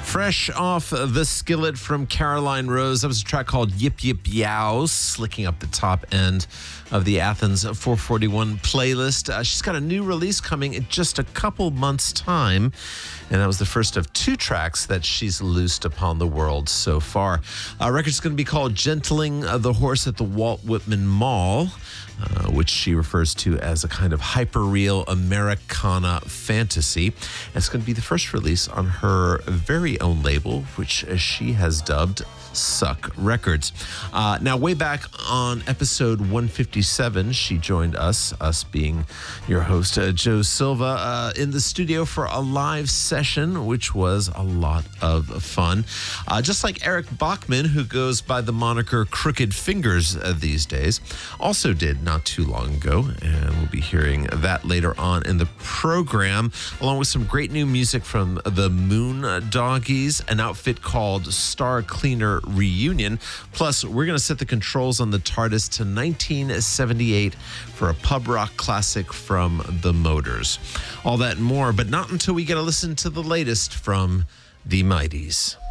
Fresh off the skillet from Caroline Rose, that was a track called Yip Yip Yow, slicking up the top end of the Athens 441 playlist. She's got a new release coming in just a couple months' time, and that was the first of two tracks that she's loosed upon the world so far. Record's going to be called Gentling the Horse at the Walt Whitman Mall, which she refers to as a kind of hyper-real Americana fantasy. And it's going to be the first release on her very own label, which she has dubbed Suck Records. Now, way back on episode 157, she joined us being your host, Joe Silva, in the studio for a live session, which was a lot of fun. Just like Eric Bachman, who goes by the moniker Crooked Fingers these days, also did not too long ago, and we'll be hearing that later on in the program, along with some great new music from the Moon Doggies, an outfit called Star Cleaner Reunion. Plus, we're going to set the controls on the TARDIS to 1978 for a pub rock classic from the Motors. All that and more, but not until we get to listen to the latest from the Mighties.